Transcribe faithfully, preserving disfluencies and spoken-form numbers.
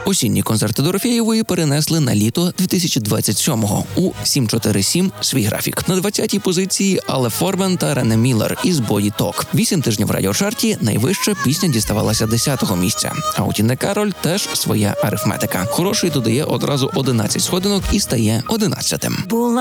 Осінні концерти Дорофєєвої перенесли на літо дві тисячі двадцять сьомого у сім чотири сім свій графік. На двадцятій позиції Але Форбен та Рене Міллер із Body Talk. Вісім тижнів в радіочарті найвища пісня діставалася десятого місця. А у Тіни Кароль теж своя арифметика. Хороший додає одразу одинадцять сходинок і стає одинадцятим.